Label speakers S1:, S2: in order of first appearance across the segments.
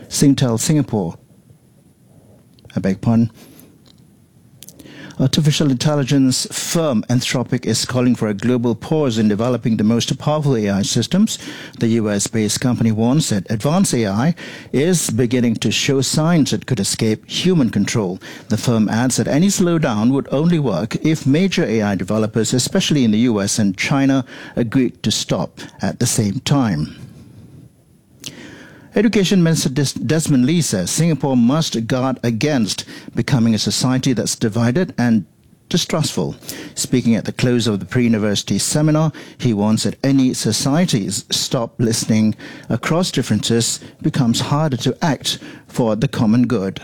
S1: Singtel Singapore. I beg pardon. Artificial intelligence firm Anthropic is calling for a global pause in developing the most powerful AI systems. The US-based company warns that advanced AI is beginning to show signs it could escape human control. The firm adds that any slowdown would only work if major AI developers, especially in the US and China, agreed to stop at the same time. Education Minister Desmond Lee says Singapore must guard against becoming a society that's divided and distrustful. Speaking at the close of the pre-university seminar, he warns that any societies stop listening across differences becomes harder to act for the common good.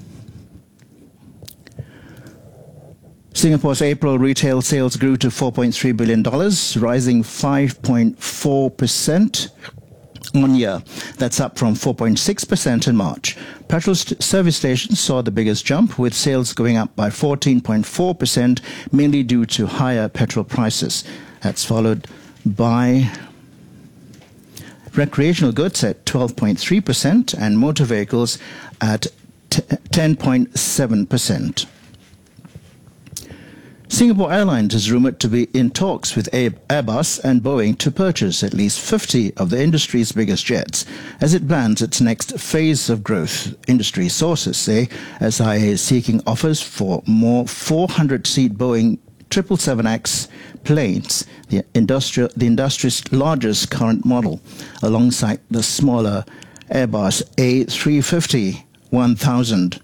S1: Singapore's April retail sales grew to $4.3 billion, rising 5.4% on year. That's up from 4.6% in March. Petrol service stations saw the biggest jump, with sales going up by 14.4%, mainly due to higher petrol prices. That's followed by recreational goods at 12.3% and motor vehicles at 10.7%. Singapore Airlines is rumoured to be in talks with Airbus and Boeing to purchase at least 50 of the industry's biggest jets as it plans its next phase of growth. Industry sources say SIA is seeking offers for more 400-seat Boeing 777X planes, the industry's largest current model, alongside the smaller Airbus A350-1000.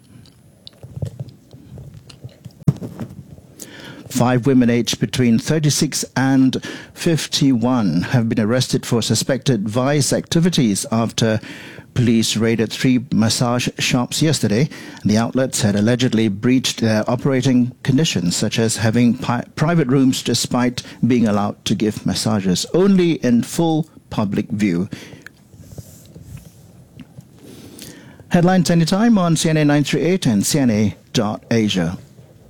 S1: 5 women aged between 36 and 51 have been arrested for suspected vice activities after police raided 3 massage shops yesterday. The outlets had allegedly breached their operating conditions, such as having private rooms despite being allowed to give massages only in full public view. Headlines anytime on CNA 938 and CNA.Asia.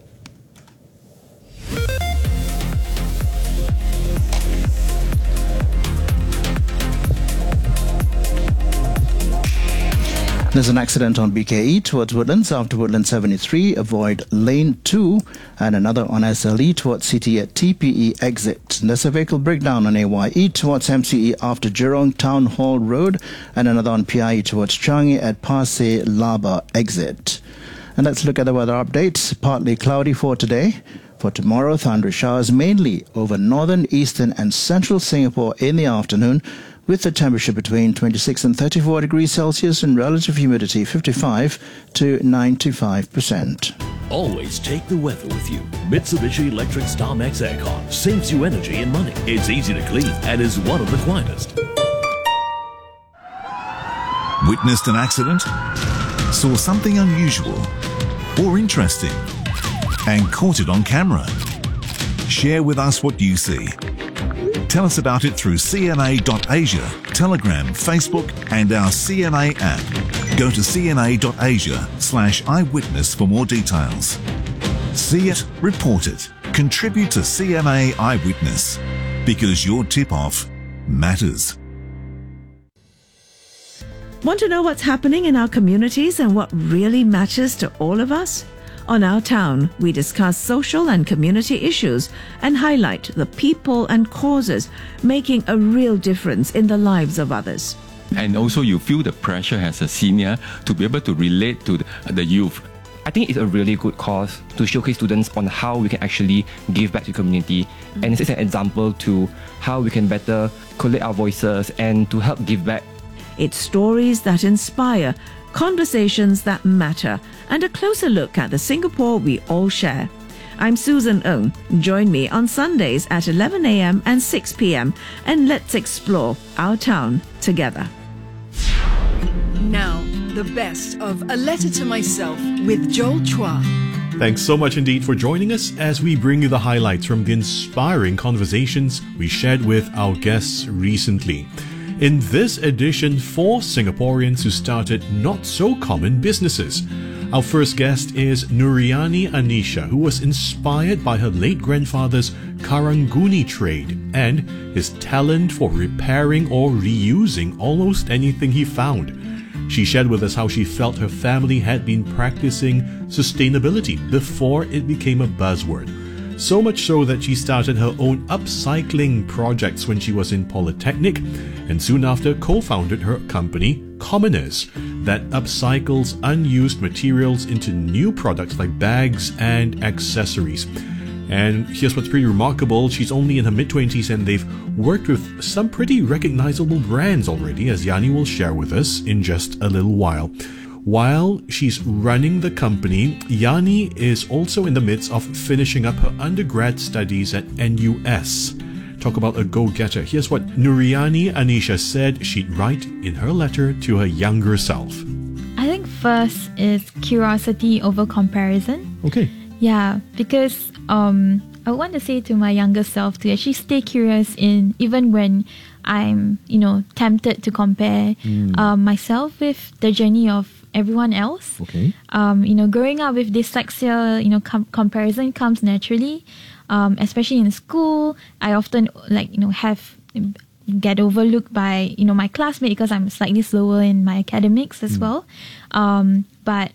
S1: There's an accident on BKE towards Woodlands after Woodlands 73. Avoid lane 2, and another on SLE towards CT at TPE exit. There's a vehicle breakdown on AYE towards MCE after Jurong Town Hall Road, and another on PIE towards Changi at Pasir Laba exit. And let's look at the weather updates. Partly cloudy for today. For tomorrow, thundery showers mainly over northern, eastern and central Singapore in the afternoon, with the temperature between 26 and 34 degrees Celsius and relative humidity 55 to 95%.
S2: Always take the weather with you. Mitsubishi Electric StarMax Aircon saves you energy and money. It's easy to clean and is one of the quietest.
S3: Witnessed an accident? Saw something unusual or interesting and caught it on camera? Share with us what you see. Tell us about it through CNA.Asia, Telegram, Facebook and our CNA app. Go to cna.asia/eyewitness for more details. See it, report it, contribute to CNA Eyewitness, because your tip-off matters.
S4: Want to know what's happening in our communities and what really matters to all of us? On Our Town, we discuss social and community issues and highlight the people and causes making a real difference in the lives of others.
S5: And also you feel the pressure as a senior to be able to relate to the youth.
S6: I think it's a really good cause to showcase students on how we can actually give back to the community. And this is an example to how we can better collate our voices and to help give back.
S4: It's stories that inspire, conversations that matter, and a closer look at the Singapore we all share. I'm Susan Ng. Join me on Sundays at 11 a.m. and 6 p.m. and let's explore our town together.
S7: Now, the best of A Letter to Myself with Joel Chua.
S8: Thanks so much indeed for joining us as we bring you the highlights from the inspiring conversations we shared with our guests recently. In this edition, 4 Singaporeans who started not-so-common businesses. Our first guest is Nuriani Anisha, who was inspired by her late grandfather's Karanguni trade and his talent for repairing or reusing almost anything he found. She shared with us how she felt her family had been practicing sustainability before it became a buzzword. So much so that she started her own upcycling projects when she was in Polytechnic, and soon after co-founded her company, Commoners, that upcycles unused materials into new products like bags and accessories. And here's what's pretty remarkable, she's only in her mid-20s and they've worked with some pretty recognizable brands already, as Yani will share with us in just a little while. While she's running the company, Yani is also in the midst of finishing up her undergrad studies at NUS. Talk about a go-getter. Here's what Nuriani Anisha said she'd write in her letter to her younger self.
S9: I think first is curiosity over comparison.
S8: Okay.
S9: Yeah, because I want to say to my younger self to actually stay curious in even when I'm, tempted to compare myself with the journey of everyone else.
S8: Okay.
S9: Growing up with dyslexia, comparison comes naturally. Especially in school, I often get overlooked by my classmate because I'm slightly slower in my academics as well. But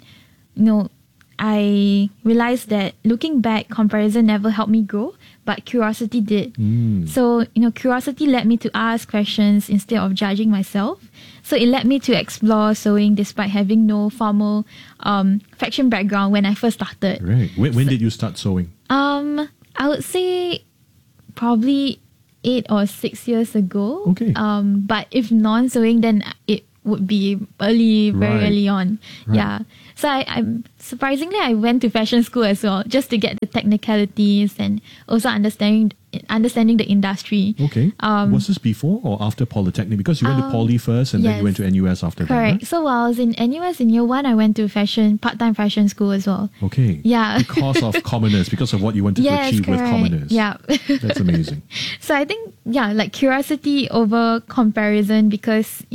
S9: I realized that looking back, comparison never helped me grow, but curiosity did. So, curiosity led me to ask questions instead of judging myself. So it led me to explore sewing despite having no formal fashion background when I first started.
S8: Right. When did you start sewing?
S9: I would say probably 8 or 6 years ago.
S8: Okay.
S9: But if non-sewing, then it would be very early on.
S8: Right.
S9: Yeah. So I'm surprisingly, I went to fashion school as well, just to get the technicalities and also understanding the industry.
S8: Okay. Was this before or after Polytechnic? Because you went to Poly first and then you went to NUS after that,
S9: correct.
S8: right?
S9: So while I was in NUS in year 1, I went to part-time fashion school as well.
S8: Okay.
S9: Yeah.
S8: Because of Commoners, because of what you wanted to achieve with Commoners.
S9: Yeah.
S8: That's amazing.
S9: So I think, curiosity over comparison because,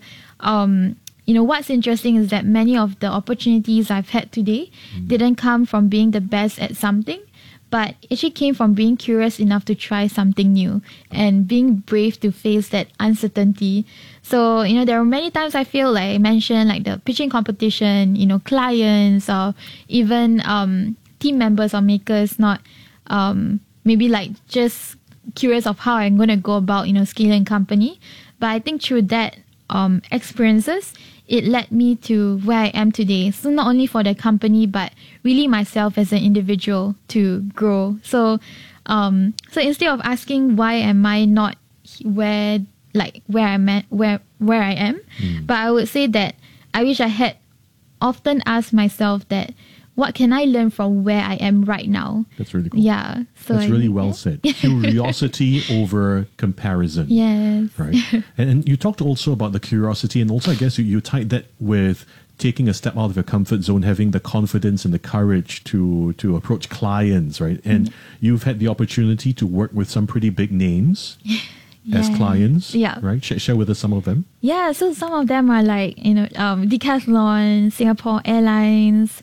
S9: what's interesting is that many of the opportunities I've had today didn't come from being the best at something, but actually came from being curious enough to try something new and being brave to face that uncertainty. So, there are many times I feel like I mentioned like the pitching competition, clients or even team members or makers not maybe like just curious of how I'm going to go about, scaling company. But I think through that experiences, it led me to where I am today. So not only for the company, but really myself as an individual to grow. So, so instead of asking why am I not where I'm at, where I am, but I would say that I wish I had often asked myself that what can I learn from where I am right now?
S8: That's really cool.
S9: Yeah. So
S8: that's really well said. Curiosity over comparison.
S9: Yes.
S8: Right. And you talked also about the curiosity, and also I guess you tied that with taking a step out of your comfort zone, having the confidence and the courage to approach clients, right? And you've had the opportunity to work with some pretty big names. As clients, right? Share with us some of them.
S9: Yeah, so some of them are like, Decathlon, Singapore Airlines,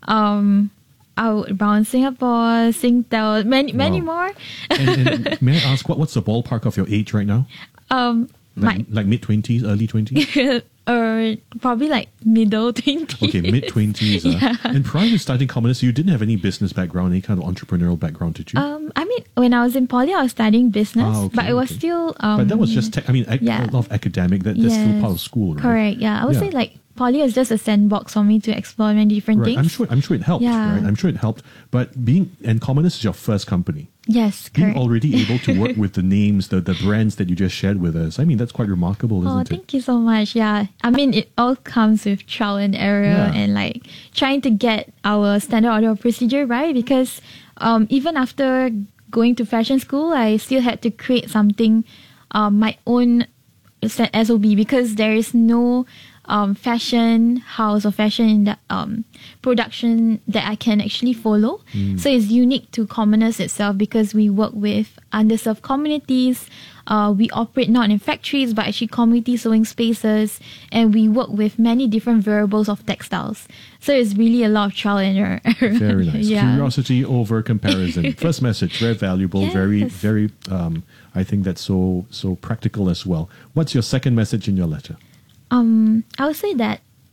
S9: Outbound Singapore, Singtel, many more.
S8: and may I ask, what's the ballpark of your age right now? Like mid-20s, early 20s?
S9: Probably like middle 20s.
S8: Okay, mid-20s.
S9: Yeah.
S8: And prior to starting Commoners, you didn't have any business background, any kind of entrepreneurial background, did you?
S9: When I was in poly, I was studying business,
S8: okay,
S9: but it was still...
S8: but that was just, a lot of academic, that's still part of school, right?
S9: Correct, yeah. I would say like poly is just a sandbox for me to explore many different things.
S8: I'm sure it helped, right? I'm sure it helped. But Commoners is your first company.
S9: Yes, correct.
S8: Being already able to work with the names, the brands that you just shared with us, that's quite remarkable, isn't it?
S9: Thank you so much. Yeah. It all comes with trial and error and like trying to get our standard order of procedure right, because even after going to fashion school, I still had to create something, my own SOP, because there is no fashion house or fashion production that I can actually follow. So it's unique to Commoners itself because we work with underserved communities. We operate not in factories but actually community sewing spaces, and we work with many different variables of textiles. So it's really a lot of trial and error.
S8: Very nice. Curiosity over comparison. First message, very valuable, very, I think that's so practical as well. What's your second message in your letter?
S9: I would say that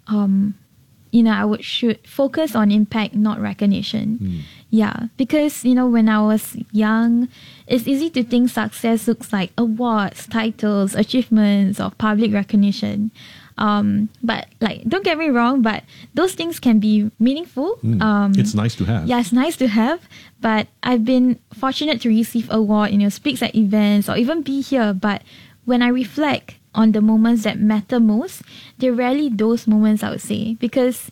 S9: I should focus on impact, not recognition. Yeah, because, when I was young, it's easy to think success looks like awards, titles, achievements, or public recognition. But don't get me wrong, but those things can be meaningful.
S8: It's nice to have.
S9: Yeah, it's nice to have. But I've been fortunate to receive award, speak at events or even be here. But when I reflect on the moments that matter most, they're rarely those moments, I would say, because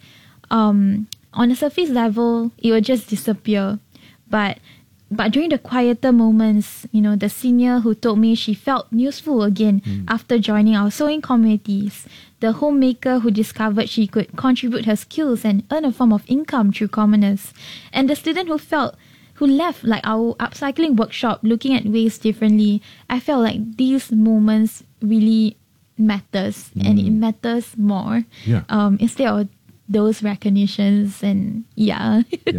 S9: on a surface level, it will just disappear. But during the quieter moments, the senior who told me she felt useful again after joining our sewing communities, the homemaker who discovered she could contribute her skills and earn a form of income through commoners, and the student who left our upcycling workshop looking at waste differently, I felt like these moments really matters, and it matters more. Instead of those recognitions. And yeah,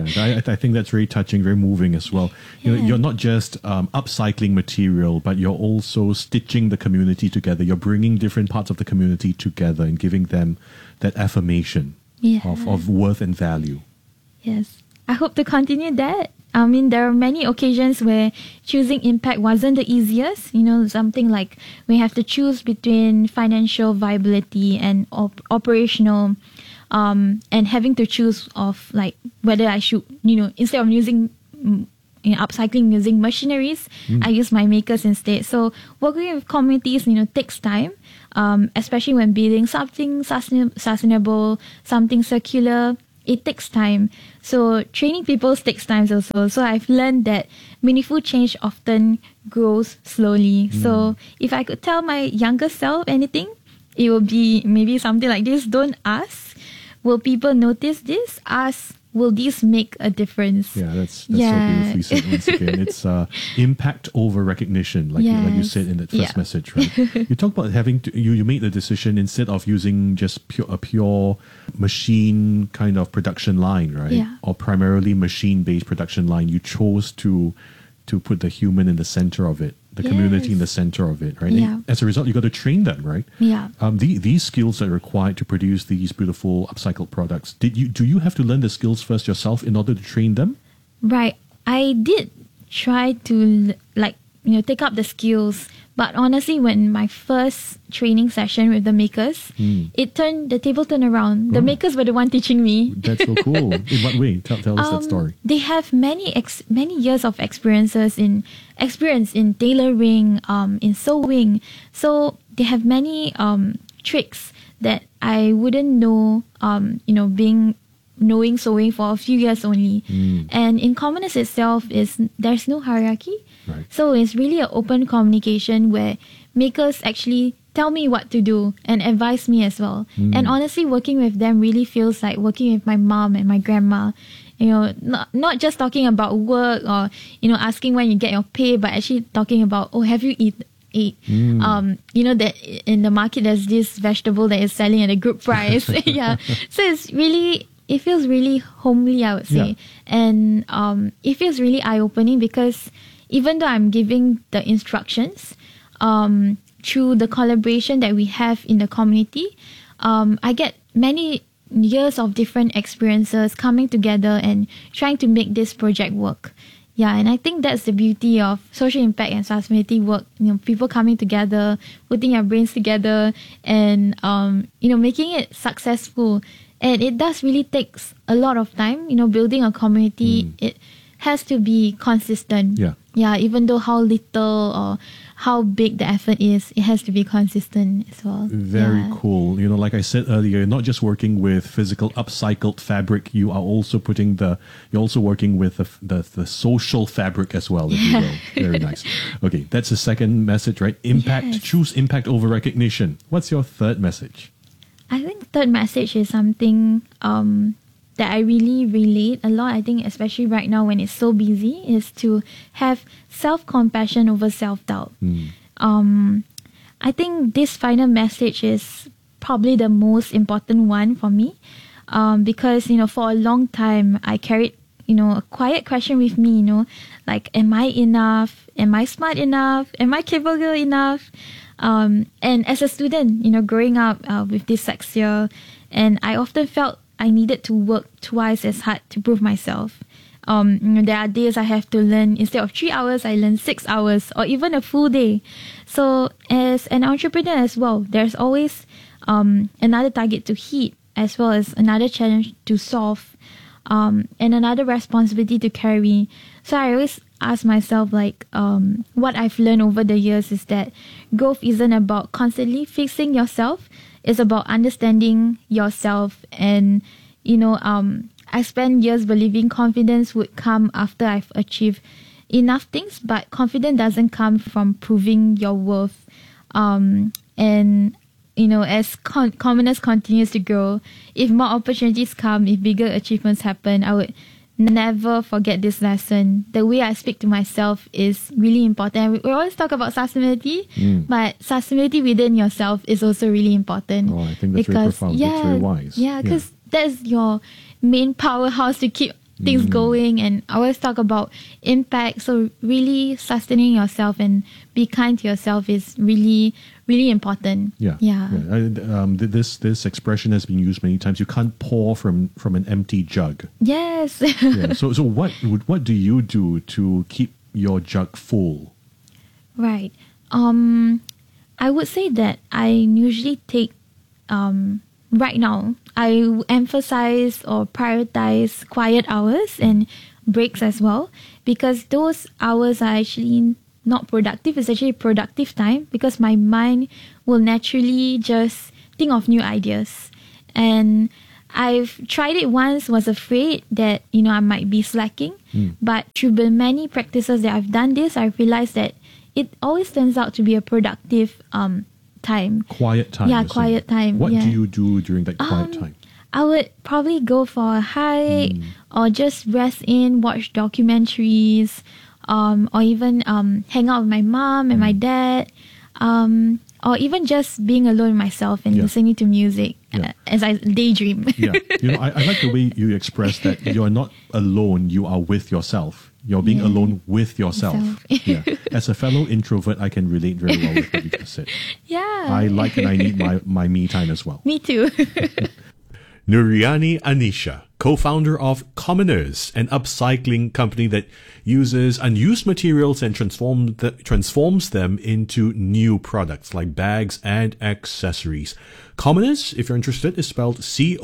S8: I think that's very touching, very moving as well. You're not just upcycling material, but you're also stitching the community together. You're bringing different parts of the community together and giving them that affirmation of worth and value.
S9: Yes, I hope to continue that. There are many occasions where choosing impact wasn't the easiest. Something like we have to choose between financial viability and operational, and having to choose of whether I should, instead of using upcycling using machineries, I use my makers instead. So working with communities, takes time, especially when building something sustainable, something circular. It takes time. So training people takes time also. So I've learned that meaningful change often grows slowly. So if I could tell my younger self anything, it would be maybe something like this. Don't ask, will people notice this? Ask, will this make a difference?
S8: Yeah, that's so beautifully said once again. It's impact over recognition, like you said in that first message, right? You talk about having to, you made the decision instead of using just a pure machine kind of production line, right?
S9: Yeah.
S8: Or primarily machine-based production line. You chose to put the human in the center of it, the community in the center of it, right?
S9: Yeah.
S8: And as a result, you got to train them, right?
S9: Yeah.
S8: These skills that are required to produce these beautiful upcycled products, do you have to learn the skills first yourself in order to train them?
S9: Right. I did try to take up the skills, but honestly, when my first training session with the makers, the table turned around. The makers were the one teaching me.
S8: That's so cool. In what way? Tell us that story.
S9: They have many years of experience in tailoring, in sewing. So they have many tricks that I wouldn't know. Knowing sewing for a few years only. And in Commoners itself, there's no hierarchy.
S8: Right.
S9: So it's really an open communication where makers actually tell me what to do and advise me as well. And honestly, working with them really feels like working with my mom and my grandma. Not just talking about work or, asking when you get your pay, but actually talking about, have you eat? That in the market there's this vegetable that is selling at a good price. So it feels really homely, I would say. And it feels really eye-opening because even though I'm giving the instructions through the collaboration that we have in the community, I get many years of different experiences coming together and trying to make this project work. Yeah, and I think that's the beauty of social impact and sustainability work. People coming together, putting their brains together, and making it successful. And it does really takes a lot of time. Building a community, it has to be consistent. Yeah, even though how little or how big the effort is, it has to be consistent as well.
S8: Very cool. Like I said earlier, you're not just working with physical upcycled fabric. You are also you're also working with the social fabric as well, if you will. Very nice. Okay, that's the second message, right? Impact.
S9: Yes.
S8: Choose impact over recognition. What's your third message?
S9: I think third message is something that I really relate a lot. I think especially right now when it's so busy, is to have self-compassion over self-doubt. I think this final message is probably the most important one for me, because for a long time I carried a quiet question with me, like, am I enough? Am I smart enough? Am I capable enough? And as a student, growing up with dyslexia, and I often felt I needed to work twice as hard to prove myself. There are days I have to learn, instead of 3 hours, I learn 6 hours or even a full day. So as an entrepreneur as well, there's always another target to hit, as well as another challenge to solve, and another responsibility to carry. So I always ask myself, what I've learned over the years is that growth isn't about constantly fixing yourself. It's about understanding yourself. And, I spent years believing confidence would come after I've achieved enough things, but confidence doesn't come from proving your worth. As commoners continues to grow, if more opportunities come, if bigger achievements happen, I would never forget this lesson. The way I speak to myself is really important. We always talk about sustainability, but sustainability within yourself is also really important.
S8: Oh, I think that's very profound. That's very wise.
S9: Yeah, because that's your main powerhouse to keep things going. And I always talk about impact. So really sustaining yourself and be kind to yourself is really, really important.
S8: This expression has been used many times. You can't pour from an empty jug.
S9: Yes.
S8: So what do you do to keep your jug full?
S9: Right. I would say that I usually take right now, I emphasize or prioritize quiet hours and breaks as well, because those hours are actually not productive. It's actually productive time, because my mind will naturally just think of new ideas. And I've tried it once, was afraid that, I might be slacking. But through the many practices that I've done this, I realized that it always turns out to be a productive time.
S8: Quiet time.
S9: Yeah, quiet time.
S8: What do you do during that quiet time?
S9: I would probably go for a hike or just rest in, watch documentaries, or even hang out with my mom and my dad, or even just being alone with myself and listening to music as I daydream.
S8: I like the way you express that you're not alone, you are with yourself. You're being alone with yourself. As a fellow introvert, I can relate very well with what you just said. I like and I need my me time as well.
S9: Me too.
S8: Nuriani Anisha, co-founder of Commoners, an upcycling company that uses unused materials and transforms them into new products like bags and accessories. Commoners, if you're interested, is spelled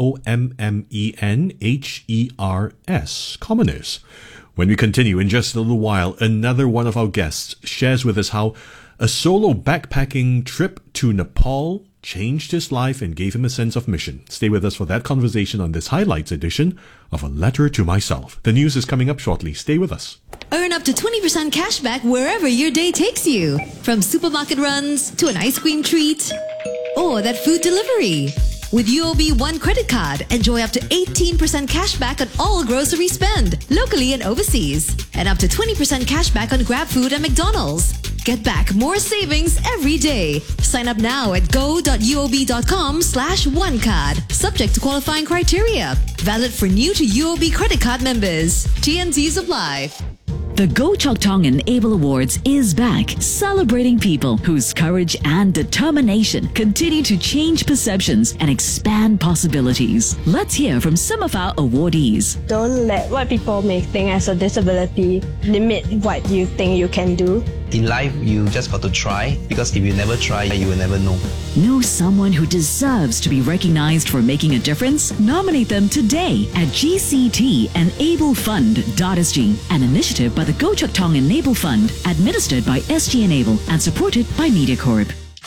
S8: COMMENHERS. Commoners. When we continue in just a little while, another one of our guests shares with us how a solo backpacking trip to Nepal changed his life and gave him a sense of mission. Stay with us for that conversation on this highlights edition of A Letter to Myself. The news is coming up shortly. Stay with us.
S10: Earn up to 20% cash back wherever your day takes you. From supermarket runs to an ice cream treat or that food delivery. With UOB One credit card, enjoy up to 18% cash back on all grocery spend, locally and overseas. And up to 20% cash back on GrabFood and McDonald's. Get back more savings every day. Sign up now at go.uob.com/onecard. Subject to qualifying criteria. Valid for new to UOB credit card members. TNCs apply.
S11: The Go Chok Tong Enable Awards is back, celebrating people whose courage and determination continue to change perceptions and expand possibilities. Let's hear from some of our awardees.
S12: Don't let what people may think as a disability limit what you think you can do.
S13: In life, you just got to try, because if you never try, you will never know.
S11: Know someone who deserves to be recognized for making a difference? Nominate them today at GCT-ENABLE-FUND.SG, an initiative by the Go Chok Tong Enable Fund, administered by SG Enable and supported by MediaCorp.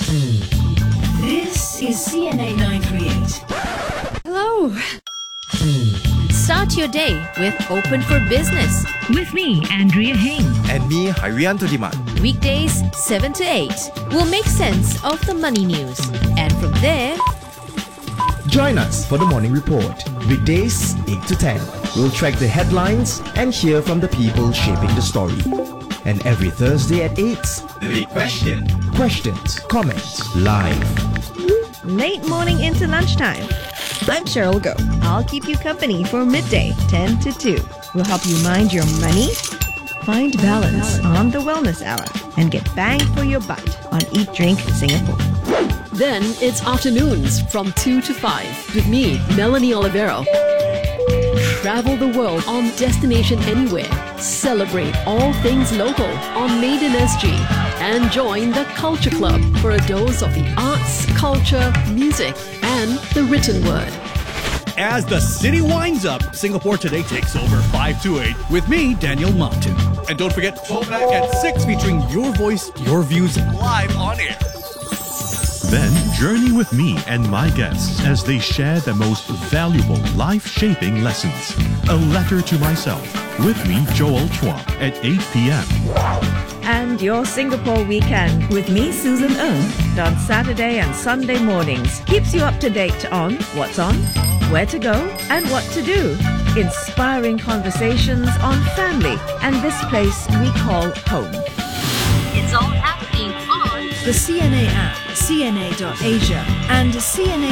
S14: This is CNA 938.
S7: Hello. Start your day with Open for Business.
S4: With me, Andrea Heng.
S15: And me, Harianto Diman.
S7: Weekdays, 7 to 8. We'll make sense of the money news. And from there,
S15: join us for the morning report. Weekdays, 8 to 10. We'll track the headlines and hear from the people shaping the story. And every Thursday at 8, The Big Question. Questions, comments, live.
S16: Late morning into lunchtime. I'm Cheryl Go. I'll keep you company for midday, 10 to 2. We'll help you mind your money, find balance on the Wellness Hour, and get bang for your buck on Eat Drink Singapore.
S17: Then it's afternoons from 2 to 5 with me, Melanie Olivero. Travel the world on Destination Anywhere. Celebrate all things local on Made in SG. And join the Culture Club for a dose of the arts, culture, music, and the written word.
S18: As the city winds up, Singapore Today takes over 5 to 8 with me, Daniel Martin. And don't forget, call back at 6 featuring your voice, your views live on air.
S8: Then journey with me and my guests as they share the most valuable life-shaping lessons. A letter to myself with me, Joel Chua, at 8 p.m.
S4: And your Singapore weekend with me, Susan Ng, on Saturday and Sunday mornings. Keeps you up to date on what's on, where to go, and what to do. Inspiring conversations on family and this place we call home.
S14: It's all happening on the CNA app, CNA.Asia, and CNA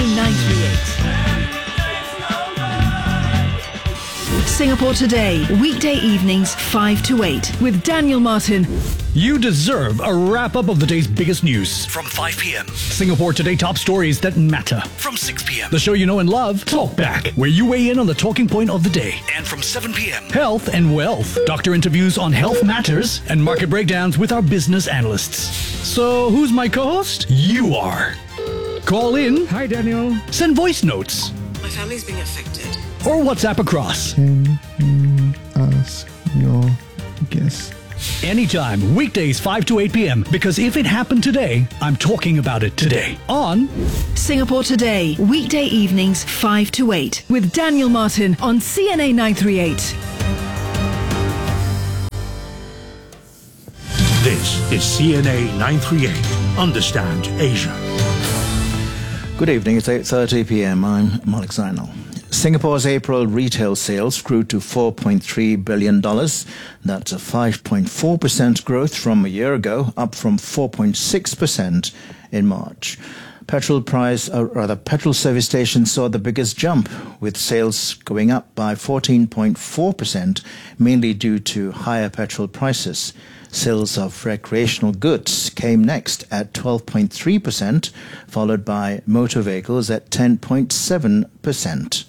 S14: 938. Singapore Today, weekday evenings 5 to 8 with Daniel Martin.
S18: You deserve a wrap-up of the day's biggest news.
S19: From 5 p.m.
S18: Singapore Today top stories that matter.
S19: From 6 p.m.
S18: The show you know and love, Talk Back, where you weigh in on the talking point of the day.
S19: And from 7 p.m.
S18: Health and wealth. Doctor interviews on health matters and market breakdowns with our business analysts. So who's my co-host? You are. Call in.
S20: Hi, Daniel.
S18: Send voice notes.
S20: My family's being affected.
S18: Or WhatsApp across.
S21: Can you ask your guest?
S18: Anytime, weekdays 5 to 8 p.m. Because if it happened today, I'm talking about it today. On
S14: Singapore Today, weekday evenings 5 to 8 with Daniel Martin on CNA 938.
S22: This is CNA 938. Understand Asia.
S1: Good evening, it's 8:30 p.m. I'm Malik Zainal. Singapore's April retail sales grew to $4.3 billion. That's a 5.4% growth from a year ago, up from 4.6% in March. Petrol service stations saw the biggest jump, with sales going up by 14.4%, mainly due to higher petrol prices. Sales of recreational goods came next at 12.3%, followed by motor vehicles at 10.7%.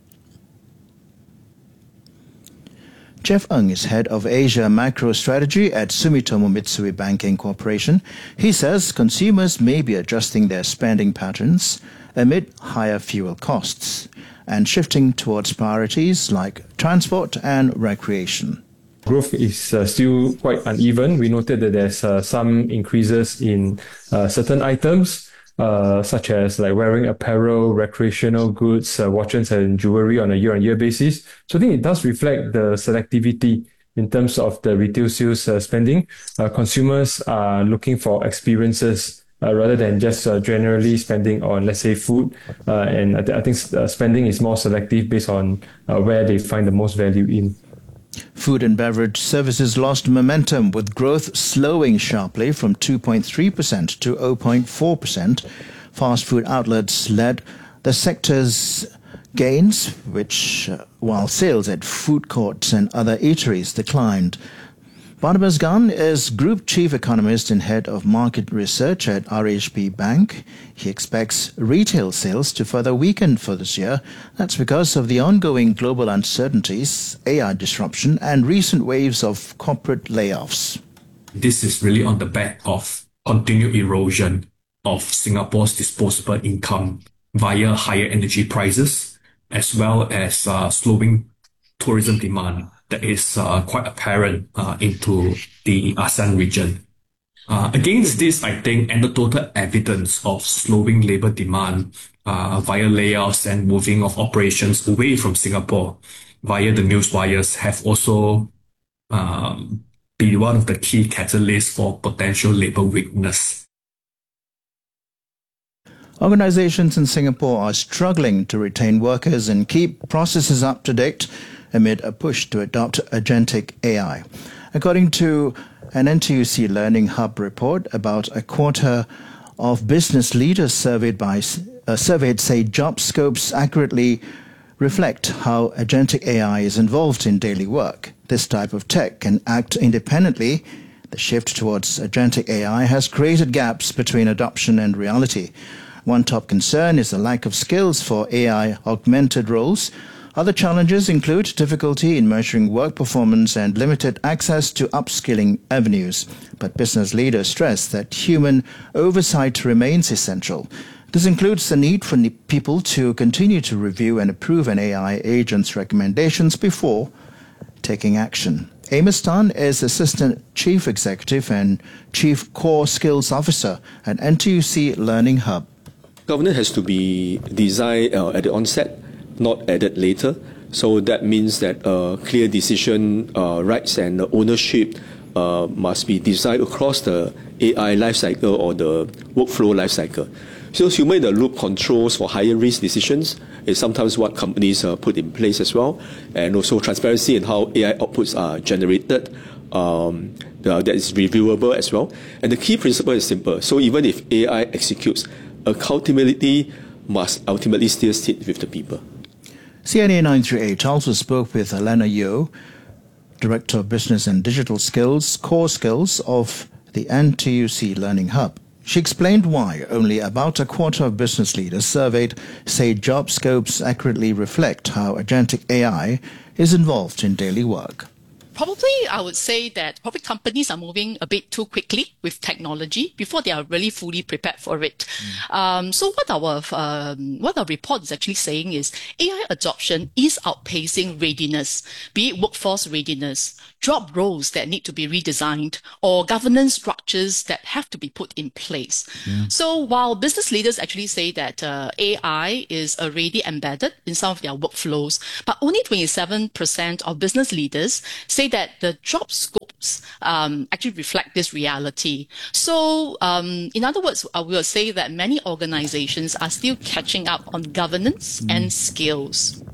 S1: Jeff Ng is head of Asia Macro Strategy at Sumitomo Mitsui Banking Corporation. He says consumers may be adjusting their spending patterns amid higher fuel costs and shifting towards priorities like transport and recreation.
S23: Growth is still quite uneven. We noted that there's some increases in certain items, such as like wearing apparel, recreational goods, watches and jewelry on a year-on-year basis. So I think it does reflect the selectivity in terms of the retail sales spending. Consumers are looking for experiences rather than just generally spending on, let's say, food. And I think spending is more selective based on where they find the most value in.
S1: Food and beverage services lost momentum, with growth slowing sharply from 2.3% to 0.4%. Fast food outlets led the sector's gains, while sales at food courts and other eateries declined. Barnabas Gunn is Group Chief Economist and Head of Market Research at RHB Bank. He expects retail sales to further weaken for this year. That's because of the ongoing global uncertainties, AI disruption, and recent waves of corporate layoffs.
S24: This is really on the back of continued erosion of Singapore's disposable income via higher energy prices, as well as slowing tourism demand that is quite apparent into the ASEAN region. Against this, I think anecdotal evidence of slowing labor demand via layoffs and moving of operations away from Singapore via the news wires have also been one of the key catalysts for potential labor weakness.
S1: Organizations in Singapore are struggling to retain workers and keep processes up to date amid a push to adopt agentic AI. According to an NTUC Learning Hub report, about a quarter of business leaders surveyed say job scopes accurately reflect how agentic AI is involved in daily work. This type of tech can act independently, The shift towards agentic AI has created gaps between adoption and reality. One top concern is the lack of skills for AI-augmented roles. Other challenges include difficulty in measuring work performance and limited access to upskilling avenues. But business leaders stress that human oversight remains essential. This includes the need for people to continue to review and approve an AI agent's recommendations before taking action. Amos Tan is Assistant Chief Executive and Chief Core Skills Officer at NTUC Learning Hub.
S2: Governance has to be designed at the onset, not added later. So that means that clear decision rights and ownership must be designed across the AI lifecycle or the workflow lifecycle. So human-in-the-loop controls for higher risk decisions is sometimes what companies put in place as well, and also transparency in how AI outputs are generated. That is reviewable as well. And the key principle is simple. So even if AI executes, accountability must ultimately still sit with the people.
S1: CNA 938 also spoke with Elena Yeo, Director of Business and Digital Skills, Core Skills of the NTUC Learning Hub. She explained why only about a quarter of business leaders surveyed say job scopes accurately reflect how agentic AI is involved in daily work.
S3: Probably, I would say that probably companies are moving a bit too quickly with technology before they are really fully prepared for it. So what our report is actually saying is AI adoption is outpacing readiness, be it workforce readiness, job roles that need to be redesigned, or governance structures that have to be put in place. So while business leaders actually say that AI is already embedded in some of their workflows, but only 27% of business leaders say that the job scopes actually reflect this reality. So, in other words, I will say that many organizations are still catching up on governance and skills.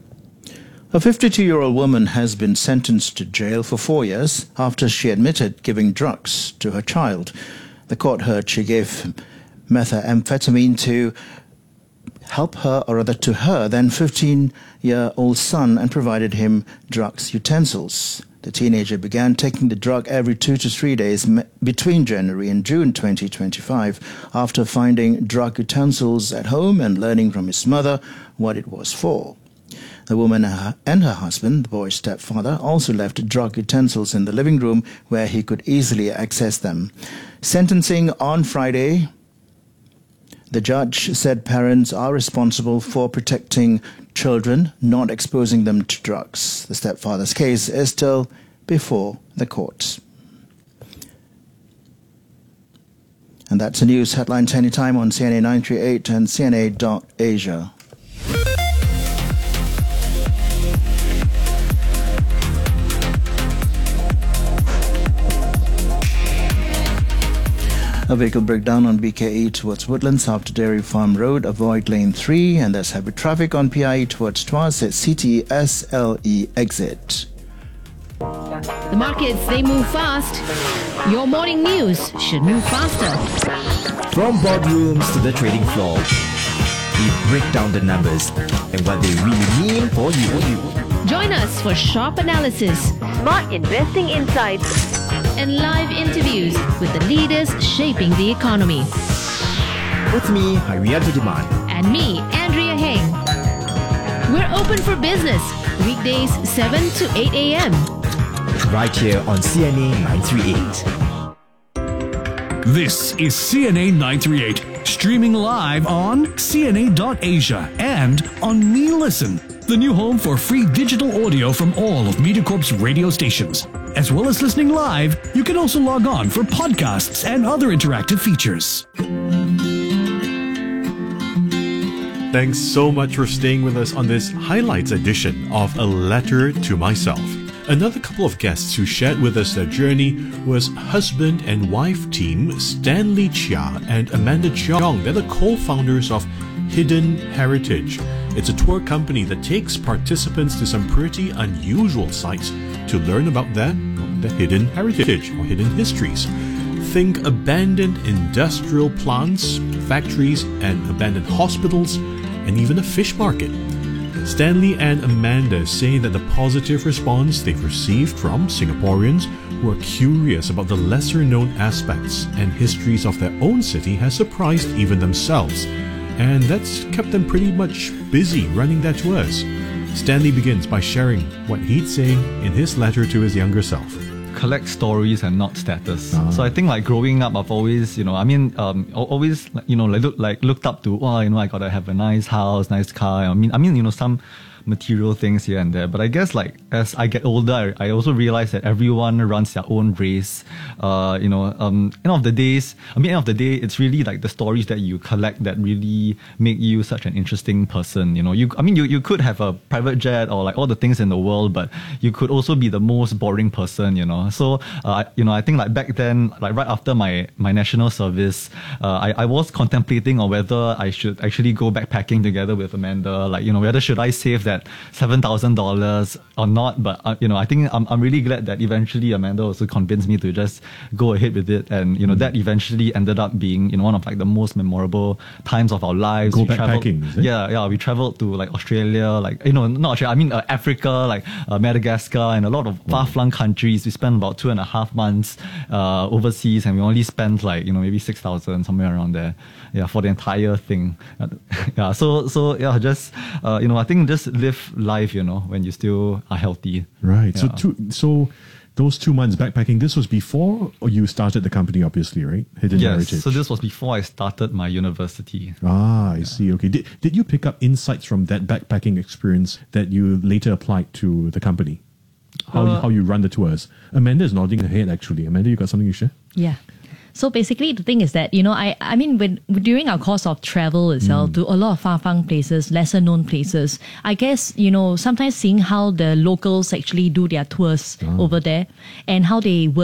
S1: A 52-year-old woman has been sentenced to jail for 4 years after she admitted giving drugs to her child. The court heard she gave methamphetamine to help her, or rather to her then 15-year-old son, and provided him drugs utensils. The teenager began taking the drug every 2 to 3 days between January and June 2025 after finding drug utensils at home and learning from his mother what it was for. The woman and her husband, the boy's stepfather, also left drug utensils in the living room where he could easily access them. Sentencing on Friday, the judge said parents are responsible for protecting children, not exposing them to drugs. The stepfather's case is still before the courts. And that's the news headlines anytime on CNA 938 and CNA.Asia. A vehicle breakdown on BKE towards Woodlands after Dairy Farm Road. Avoid lane 3, and there's heavy traffic on PIE towards Tuas at CTE SLE exit.
S7: The markets, they move fast. Your morning news should move faster.
S15: From boardrooms to the trading floor, we break down the numbers and what they really mean for you.
S7: Join us for sharp analysis, smart investing insights, and live interviews with the leaders shaping the economy.
S15: With me, Harianto Demand.
S7: And me, Andrea Heng. We're open for business, weekdays 7 to 8 a.m.
S15: Right here on CNA 938.
S22: This is CNA 938, streaming live on CNA.Asia and on Me Listen, the new home for free digital audio from all of MediaCorp's radio stations. As well as listening live, you can also log on for podcasts and other interactive features.
S8: Thanks so much for staying with us on this highlights edition of A Letter to Myself. Another couple of guests who shared with us their journey was husband and wife team Stanley Chia and Amanda Cheong. They're the co-founders of Hidden Heritage. It's a tour company that takes participants to some pretty unusual sites to learn about the hidden heritage or hidden histories. Think abandoned industrial plants, factories, and abandoned hospitals, and even a fish market. Stanley and Amanda say that the positive response they've received from Singaporeans who are curious about the lesser-known aspects and histories of their own city has surprised even themselves, and that's kept them pretty much busy running their tours. Stanley begins by sharing what he'd say in his letter to his younger self.
S5: Collect stories and not status. So I think like growing up, I've always, always, looked up to, I gotta have a nice house, nice car. I mean, some material things here and there. But I guess like as I get older, I also realize that everyone runs their own race. End of the day, it's really like the stories that you collect that really make you such an interesting person. You could have a private jet or like all the things in the world, but you could also be the most boring person. So I think like back then, like right after my national service, I was contemplating on whether I should actually go backpacking together with Amanda. Like whether should I save that $7,000 or not, but I think I'm really glad that eventually Amanda also convinced me to just go ahead with it, and that eventually ended up being one of like the most memorable times of our lives.
S8: Go backpacking, is it?
S5: Yeah, we traveled to like Australia, not Australia, I mean Africa, like Madagascar, and a lot of far-flung countries. We spent about 2.5 months overseas, and we only spent like maybe 6,000 somewhere around there. Yeah, for the entire thing. Yeah, I think just live life, when you still are healthy.
S8: Right.
S5: Yeah.
S8: So those 2 months backpacking, this was before you started the company, obviously, right? Hidden Heritage.
S5: So this was before I started my university.
S8: I see. Okay. Did you pick up insights from that backpacking experience that you later applied to the company? How you run the tours? Amanda is nodding her head, actually. Amanda, you got something to share?
S6: Yeah. So basically, the thing is that, I mean, when during our course of travel itself to a lot of far-flung places, lesser known places, I guess, sometimes seeing how the locals actually do their tours over there and how they work